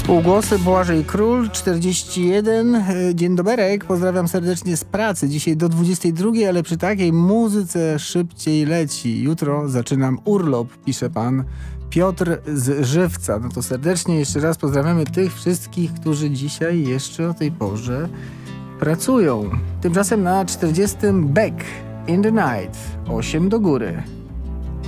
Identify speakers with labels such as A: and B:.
A: Półgłosy Błażej Król, 41. Dzień doberek, pozdrawiam serdecznie z pracy. Dzisiaj do 22, ale przy takiej muzyce szybciej leci. Jutro zaczynam urlop, pisze pan Piotr z Żywca. No to serdecznie jeszcze raz pozdrawiamy tych wszystkich, którzy dzisiaj jeszcze o tej porze pracują. Tymczasem na 40. Back in the Night, 8 do góry.